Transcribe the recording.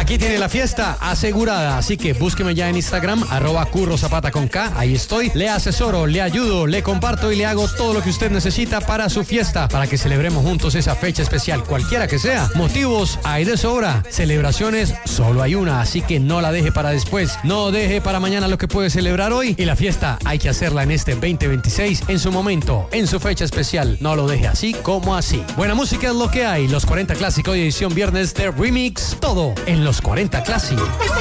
Aquí tiene la fiesta asegurada, así que búsqueme ya en Instagram, @currozapata con K, ahí estoy. Le asesoro, le ayudo, le comparto y le hago todo lo que usted necesita para su fiesta, para que celebremos juntos esa fecha especial, cualquiera que sea. Motivos hay de sobra, celebraciones solo hay una, así que no la deje para después, no deje para mañana lo que puede celebrar hoy, y la fiesta hay que hacerla en este 2026, en su momento, en su fecha especial. No lo deje así como así. Buena música es lo que hay. Los 40 Classic, hoy edición viernes de Remix, todo en los 40 Classic.